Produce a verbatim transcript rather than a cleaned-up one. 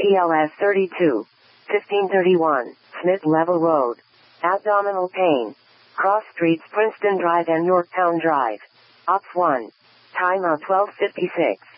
T L S thirty-two, fifteen thirty-one, Smith Level Road. Abdominal pain. Cross Streets, Princeton Drive and Yorktown Drive. Ops one. Time out twelve fifty-six.